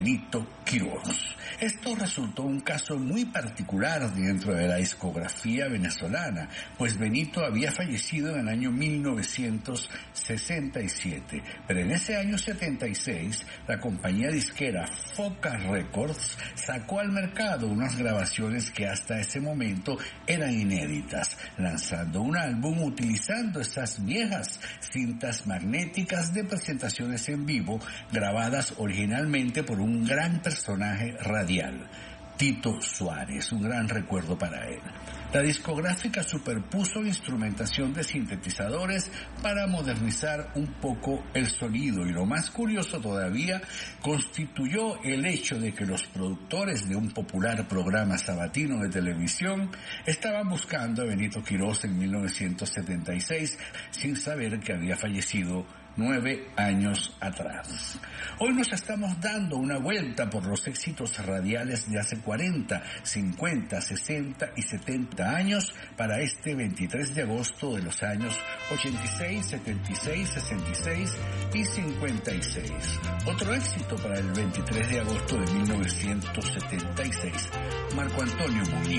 Benito Quirós. Esto resultó un caso muy particular dentro de la discografía venezolana, pues Benito había fallecido en el año 1967, pero en ese año 76 la compañía disquera Foca Records sacó al mercado unas grabaciones que hasta ese momento eran inéditas, lanzando un álbum utilizando esas viejas cintas magnéticas de presentaciones en vivo grabadas originalmente por un gran personaje radial, Tito Suárez, un gran recuerdo para él. La discográfica superpuso instrumentación de sintetizadores para modernizar un poco el sonido, y lo más curioso todavía constituyó el hecho de que los productores de un popular programa sabatino de televisión estaban buscando a Benito Quirós en 1976 sin saber que había fallecido 9 años atrás. Hoy nos estamos dando una vuelta por los éxitos radiales de hace 40, 50, 60 y 70 años para este 23 de agosto de los años 86, 76, 66 y 56. Otro éxito para el 23 de agosto de 1976, Marco Antonio Muñiz.